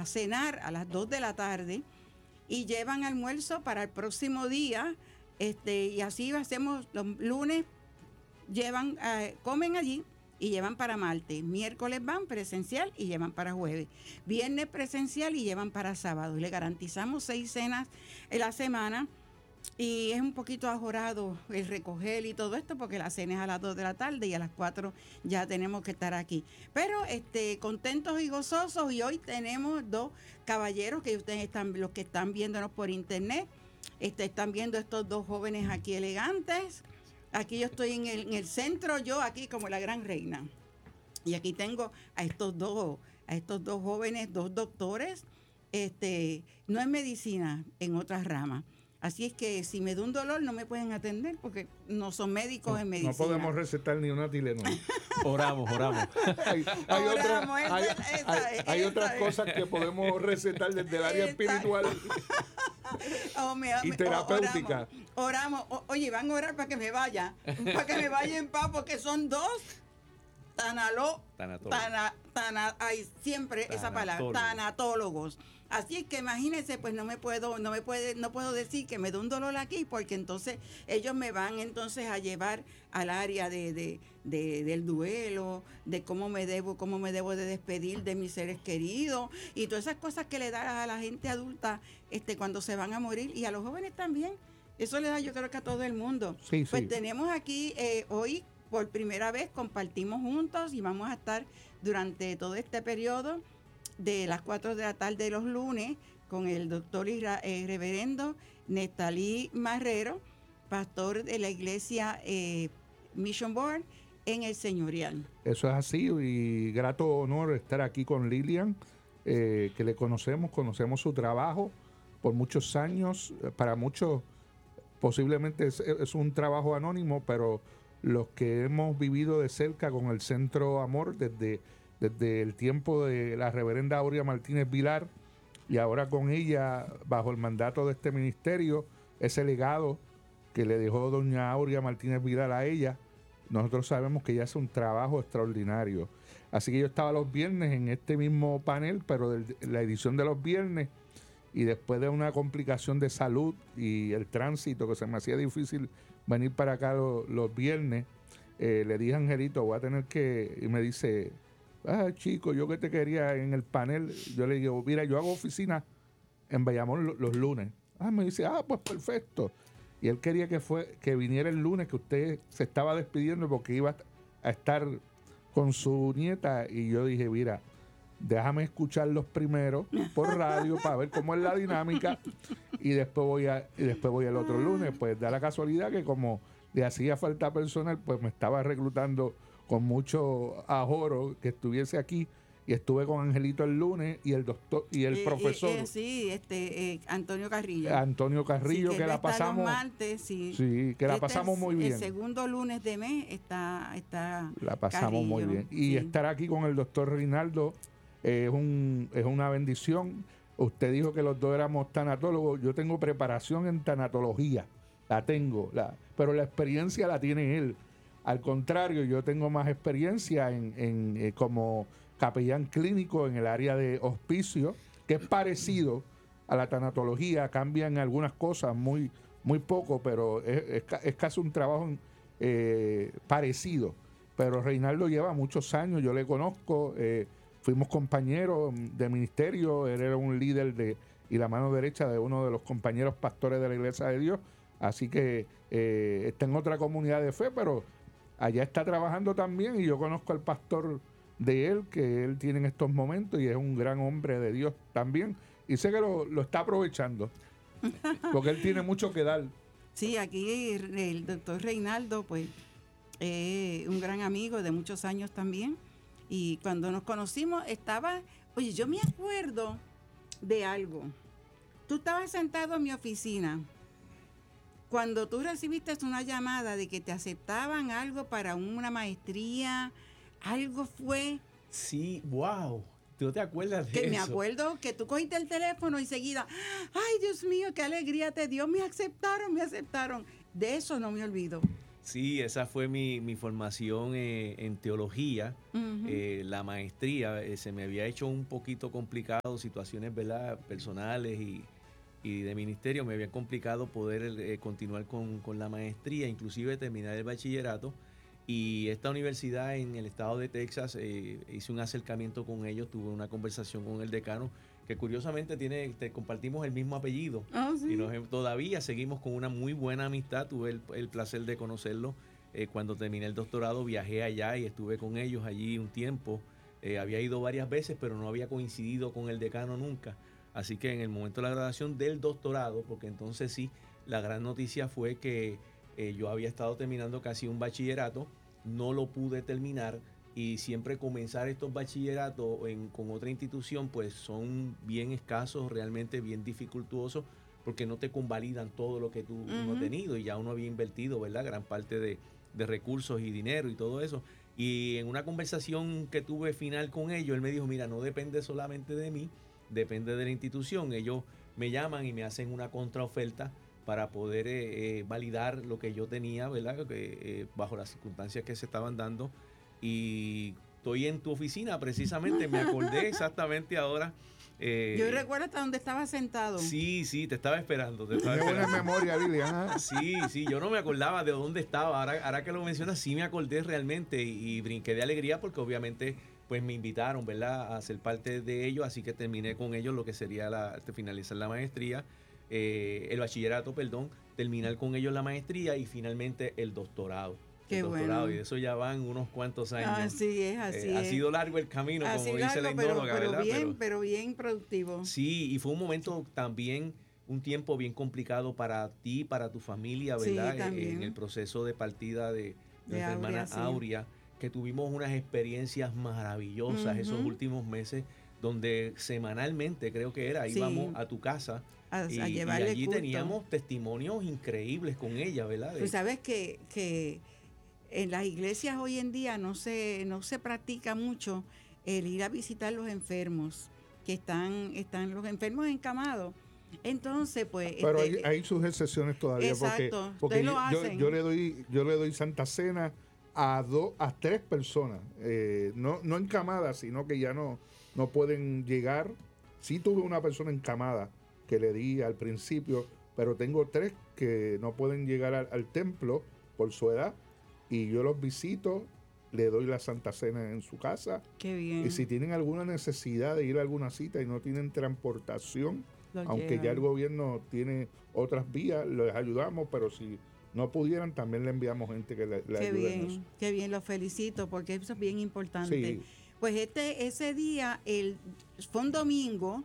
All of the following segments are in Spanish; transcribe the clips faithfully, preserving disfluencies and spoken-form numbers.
a cenar a las dos de la tarde y llevan almuerzo para el próximo día, este, y así hacemos los lunes, llevan, eh, comen allí y llevan para martes, miércoles van presencial y llevan para jueves, viernes presencial y llevan para sábado. Y le garantizamos seis cenas en la semana. Y es un poquito ajorado el recoger y todo esto porque la cena es a las dos de la tarde y a las cuatro ya tenemos que estar aquí. Pero este, contentos y gozosos, y hoy tenemos dos caballeros que ustedes están, los que están viéndonos por internet, este, están viendo estos dos jóvenes aquí elegantes. Aquí yo estoy en el, en el centro, yo aquí como la gran reina. Y aquí tengo a estos dos, a estos dos jóvenes, dos doctores, este, no en medicina, en otras ramas. Así es que si me da un dolor no me pueden atender porque no son médicos no, en medicina. No podemos recetar ni una Tylenol. Oramos, oramos. hay hay, oramos otra, hay, esa, hay, esa, hay esa, otras esa. cosas que podemos recetar desde el área Esa. espiritual Oh, me, y me, terapéutica. Oramos, oramos. O, oye, van a orar para que me vaya, para que me vaya en paz porque son dos tanalo, tana, tana, ay, siempre esa palabra, tanatólogos. Así es que imagínense, pues no me puedo, no me puede, no puedo decir que me da un dolor aquí, porque entonces ellos me van entonces a llevar al área de, de, de del duelo, de cómo me debo, cómo me debo de despedir de mis seres queridos y todas esas cosas que le da a la gente adulta, este, cuando se van a morir, y a los jóvenes también. Eso le da, yo creo que a todo el mundo. Sí, pues sí. tenemos aquí eh, hoy por primera vez compartimos juntos y vamos a estar durante todo este periodo de las cuatro de la tarde de los lunes con el doctor y eh, reverendo Nestalí Marrero, pastor de la iglesia eh, Mission Board en el Señorial. Eso es así, y grato honor estar aquí con Lilian, eh, que le conocemos, conocemos su trabajo por muchos años. Para muchos posiblemente es, es un trabajo anónimo, pero los que hemos vivido de cerca con el Centro Amor desde, desde el tiempo de la reverenda Aurea Martínez Vilar, y ahora con ella bajo el mandato de este ministerio, ese legado que le dejó doña Aurea Martínez Vilar a ella, nosotros sabemos que ella hace un trabajo extraordinario. Así que yo estaba los viernes en este mismo panel, pero de la edición de los viernes, y después de una complicación de salud y el tránsito que se me hacía difícil venir para acá los, los viernes, eh, le dije a Angelito, voy a tener que, y me dice, ah, chico, yo que te quería en el panel, yo le digo, mira, yo hago oficina en Bayamón los, los lunes. Ah, me dice, ah, pues perfecto. Y él quería que fue que viniera el lunes, que usted se estaba despidiendo porque iba a estar con su nieta, y yo dije, mira, déjame escucharlos primero por radio para ver cómo es la dinámica, y después voy a y después voy el otro lunes. Pues da la casualidad que como le hacía falta personal, pues me estaba reclutando con mucho ahorro que estuviese aquí, y estuve con Angelito el lunes y el doctor y el eh, profesor eh, eh, sí, este eh, Antonio Carrillo. Antonio Carrillo, sí, que, que la está pasamos los martes, sí. sí, que la Este pasamos es muy bien. El segundo lunes de mes está está La pasamos Carrillo, muy bien. Y sí. estar aquí con el doctor Reinaldo es un es una bendición. Usted dijo que los dos éramos tanatólogos. Yo tengo preparación en tanatología, la tengo, la, pero la experiencia la tiene él. Al contrario, yo tengo más experiencia en, en eh, como capellán clínico en el área de hospicio, que es parecido a la tanatología, cambian algunas cosas muy, muy poco, pero es, es, es casi un trabajo eh, parecido. Pero Reinaldo lleva muchos años, yo le conozco, eh, fuimos compañeros de ministerio, él era un líder de y la mano derecha de uno de los compañeros pastores de la Iglesia de Dios, así que eh, está en otra comunidad de fe, pero allá está trabajando también, y yo conozco al pastor de él, que él tiene en estos momentos, y es un gran hombre de Dios también, y sé que lo, lo está aprovechando, porque él tiene mucho que dar. Sí, aquí el doctor Reinaldo, pues, eh, un gran amigo de muchos años también, y cuando nos conocimos estaba, oye, yo me acuerdo de algo. Tú estabas sentado en mi oficina cuando tú recibiste una llamada de que te aceptaban algo para una maestría, algo fue. Sí, wow. ¿Tú te acuerdas de que eso? Me acuerdo que tú cogiste el teléfono y seguida, ay, Dios mío, qué alegría te dio, me aceptaron, me aceptaron. De eso no me olvido. Sí, esa fue mi, mi formación eh, en teología. Ujú. Eh, la maestría eh, se me había hecho un poquito complicado, situaciones, ¿verdad?, personales y, y de ministerio, me había complicado poder eh, continuar con, con la maestría, inclusive terminar el bachillerato. Y esta universidad en el estado de Texas, eh, hice un acercamiento con ellos, tuve una conversación con el decano, que curiosamente tiene, te compartimos el mismo apellido. Ah, sí. Y nos, todavía seguimos con una muy buena amistad. Tuve el, el placer de conocerlo eh, cuando terminé el doctorado. Viajé allá y estuve con ellos allí un tiempo. Eh, había ido varias veces, pero no había coincidido con el decano nunca. Así que en el momento de la graduación del doctorado, porque entonces sí, la gran noticia fue que eh, yo había estado terminando casi un bachillerato, no lo pude terminar. Y siempre comenzar estos bachilleratos en, con otra institución, pues son bien escasos, realmente bien dificultuosos, porque no te convalidan todo lo que tú Ujú. uno ha tenido y ya uno había invertido, ¿verdad?, gran parte de, de recursos y dinero y todo eso. Y en una conversación que tuve final con ellos, él me dijo, mira, no depende solamente de mí, depende de la institución. Ellos me llaman y me hacen una contraoferta para poder eh, eh, validar lo que yo tenía, ¿verdad?, que, eh, bajo las circunstancias que se estaban dando. Y estoy en tu oficina precisamente, me acordé exactamente ahora. Eh, Yo recuerdo hasta donde estaba sentado. Sí, sí, te estaba esperando. Te estaba Tiene buena esperando. memoria, Lilian. ¿Ah? Sí, sí, yo no me acordaba de dónde estaba. Ahora, ahora que lo mencionas, sí me acordé realmente y, y brinqué de alegría porque obviamente pues me invitaron, ¿verdad?, a ser parte de ellos, así que terminé con ellos lo que sería la, finalizar la maestría, eh, el bachillerato, perdón, terminar con ellos la maestría y finalmente el doctorado. Qué el doctorado, bueno. y de eso ya van unos cuantos años. Así es, así Eh, ha es. sido largo el camino, Así como dice largo, la pero, indóloga, pero ¿verdad? bien, Pero- pero bien productivo. Sí, y fue un momento también, un tiempo bien complicado para ti, para tu familia, Sí, ¿verdad? Eh, también. En el proceso de partida de, de De nuestra Aurea, hermana sí. Aurea, que tuvimos unas experiencias maravillosas esos Ujú. últimos meses, donde semanalmente, creo que era, Sí. íbamos a tu casa A, y, a y llevarle allí culto. teníamos testimonios increíbles con ella, ¿verdad? De- Tú sabes que, que en las iglesias hoy en día no se, no se practica mucho el ir a visitar los enfermos, que están, están los enfermos encamados. Entonces, pues, Pero hay, este, hay sus excepciones todavía exacto, porque, porque ustedes lo yo, hacen. yo le doy yo le doy Santa Cena a dos a tres personas, eh, no, no encamadas, sino que ya no, no pueden llegar. Sí tuve una persona encamada que le di al principio, pero tengo tres que no pueden llegar al, al templo por su edad y yo los visito, le doy la Santa Cena en su casa. Qué bien. Y si tienen alguna necesidad de ir a alguna cita y no tienen transportación, Los aunque ya llevan. el gobierno tiene otras vías, les ayudamos, pero si no pudieran, también le enviamos gente que le, le Qué ayude en eso. bien, qué bien, los felicito porque eso es bien importante. Sí. Pues este, ese día, el, fue un domingo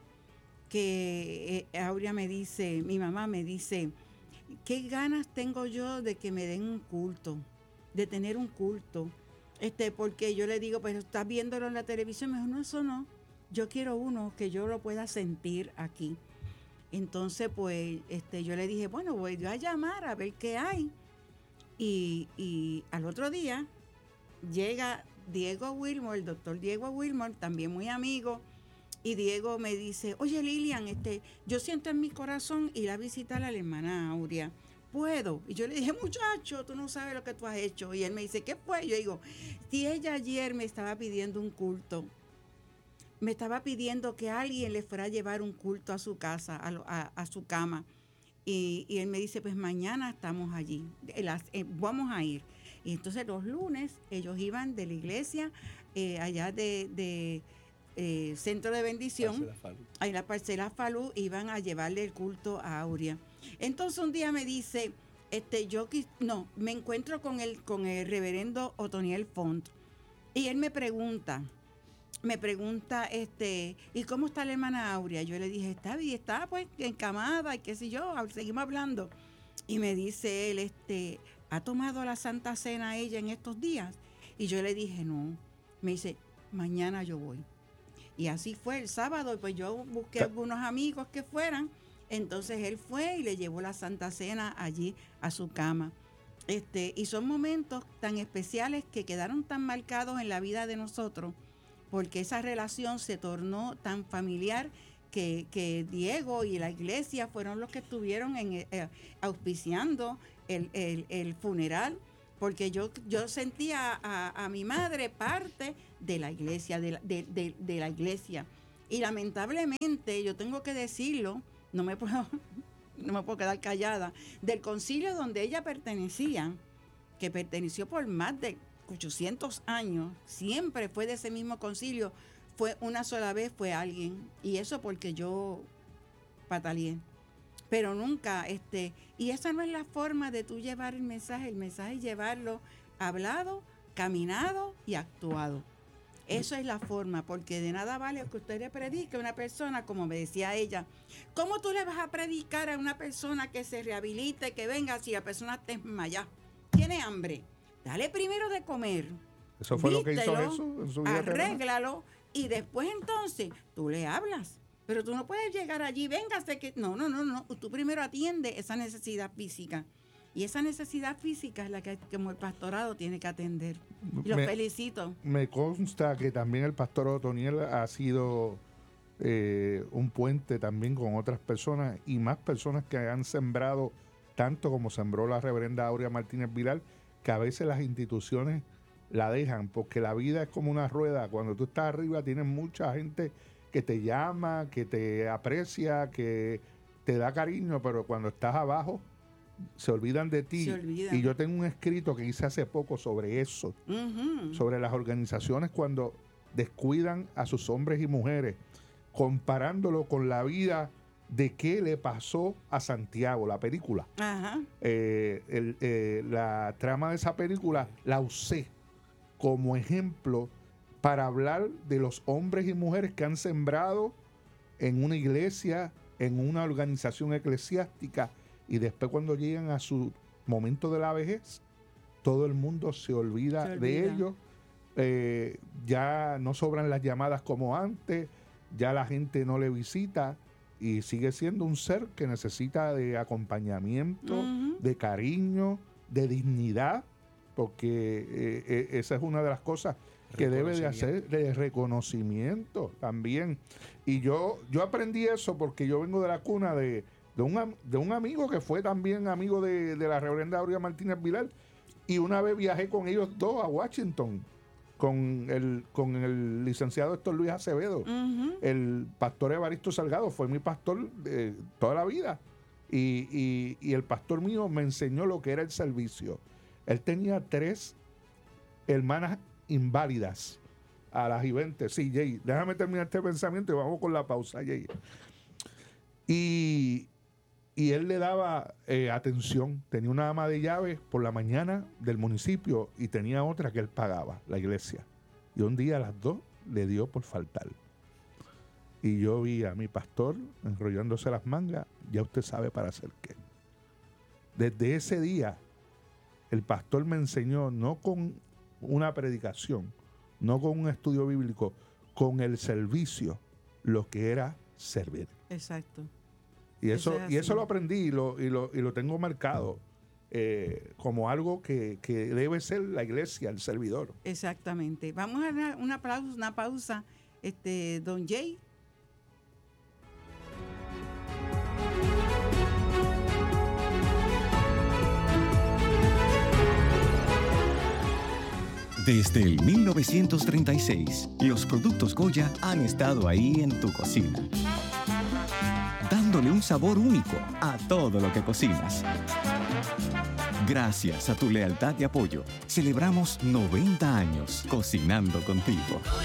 que eh, Aurea me dice, mi mamá me dice, qué ganas tengo yo de que me den un culto, de tener un culto. Este, porque yo le digo, pues estás viéndolo en la televisión, me dijo, no, eso no, yo quiero uno que yo lo pueda sentir aquí. Entonces, pues, este, yo le dije, bueno, voy yo a llamar a ver qué hay. Y, y al otro día llega Diego Wilmore, el doctor Diego Wilmore, también muy amigo, y Diego me dice, oye Lilian, este, yo siento en mi corazón ir a visitar a la hermana Aurea. ¿Puedo? Y yo le dije, muchacho, tú no sabes lo que tú has hecho. Y él me dice, ¿qué fue? Yo digo, si ella ayer me estaba pidiendo un culto, me estaba pidiendo que alguien le fuera a llevar un culto a su casa, a, lo- a- a su cama. Y, y él me dice, pues mañana estamos allí, eh, las- eh, vamos a ir. Y entonces los lunes ellos iban de la iglesia, eh, allá de, de, eh, Centro de Bendición, Parcela Falú. en la parcela Falú, iban a llevarle el culto a Aurea. Entonces un día me dice, este, yo quis- no, me encuentro con el, con el reverendo Otoniel Font, y él me pregunta, me pregunta, este, ¿y cómo está la hermana Aurea? Yo le dije, está bien, está pues encamada y qué sé yo, seguimos hablando. Y me dice él, este, ¿ha tomado la Santa Cena ella en estos días? Y yo le dije, no. Me dice, mañana yo voy. Y así fue el sábado, y pues yo busqué algunos amigos que fueran. Entonces él fue y le llevó la Santa Cena allí a su cama. Este, y son momentos tan especiales que quedaron tan marcados en la vida de nosotros, porque esa relación se tornó tan familiar que, que Diego y la iglesia fueron los que estuvieron en, eh, auspiciando el, el, el funeral porque yo, yo sentía a, a mi madre parte de la iglesia, de la, de, de, de la iglesia. Y lamentablemente, yo tengo que decirlo, no me puedo, no me puedo quedar callada, del concilio donde ella pertenecía, que perteneció por más de ochocientos años, siempre fue de ese mismo concilio, fue una sola vez fue alguien, y eso porque yo pataleé. Pero nunca, este, y esa no es la forma de tú llevar el mensaje, el mensaje es llevarlo hablado, caminado y actuado. Eso es la forma, porque de nada vale que usted le predique a una persona, como me decía ella. ¿Cómo tú le vas a predicar a una persona que se rehabilite, que venga si la persona está desmayada? Tiene hambre. Dale primero de comer. Eso fue Vístelo, lo que hizo Jesús en su vida terrena. Arréglalo y después entonces tú le hablas. Pero tú no puedes llegar allí, véngase que... No, no, no, no. Tú primero atiende esa necesidad física. Y esa necesidad física es la que como el pastorado tiene que atender. Y los me, felicito. Me consta que también el pastor Otoniel ha sido eh, un puente también con otras personas y más personas que han sembrado tanto como sembró la reverenda Aurea Martínez Vilar, que a veces las instituciones la dejan, porque la vida es como una rueda. Cuando tú estás arriba tienes mucha gente que te llama, que te aprecia, que te da cariño, pero cuando estás abajo se olvidan de ti. Se olvidan. Y yo tengo un escrito que hice hace poco sobre eso, Uh-huh. sobre las organizaciones cuando descuidan a sus hombres y mujeres, comparándolo con la vida de qué le pasó a Santiago, la película. Ajá. Eh, el, eh, la trama de esa película la usé como ejemplo para hablar de los hombres y mujeres que han sembrado en una iglesia, en una organización eclesiástica, y después cuando llegan a su momento de la vejez, todo el mundo se olvida, Se olvida. de ellos. Eh, ya no sobran las llamadas como antes, ya la gente no le visita y sigue siendo un ser que necesita de acompañamiento, Uh-huh. de cariño, de dignidad, porque eh, eh, esa es una de las cosas que debe de hacer, de reconocimiento también. Y yo, yo aprendí eso porque yo vengo de la cuna de, de, un, am- de un amigo que fue también amigo de, de la reverenda Aurea Martínez Vilar, y una vez viajé con ellos dos a Washington, con el, con el licenciado Héctor Luis Acevedo. Uh-huh. El pastor Evaristo Salgado fue mi pastor de toda la vida, y, y, y el pastor mío me enseñó lo que era el servicio. Él tenía tres hermanas inválidas a las y veinte. Sí, Jay, déjame terminar este pensamiento y vamos con la pausa, Jay. Y, y él le daba eh, atención. Tenía una ama de llaves por la mañana del municipio y tenía otra que él pagaba, la iglesia. Y un día a las dos le dio por faltar. Y yo vi a mi pastor enrollándose las mangas. Ya usted sabe para hacer qué. Desde ese día, el pastor me enseñó, no con una predicación, no con un estudio bíblico, con el servicio, lo que era servir. Exacto. Y Eso eso, es y eso así. lo aprendí y lo, y lo, y lo tengo marcado eh, como algo que, que debe ser la iglesia, el servidor. Exactamente. Vamos a dar una pausa, una pausa, este, don Jay. Desde el mil novecientos treinta y seis, los productos Goya han estado ahí en tu cocina, dándole un sabor único a todo lo que cocinas. Gracias a tu lealtad y apoyo, celebramos noventa años cocinando contigo.